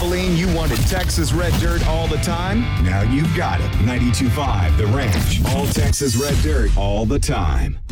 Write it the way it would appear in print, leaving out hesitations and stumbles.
Abilene, you wanted Texas Red Dirt all the time? Now you've got it. 92.5 The Ranch. All Texas Red Dirt all the time.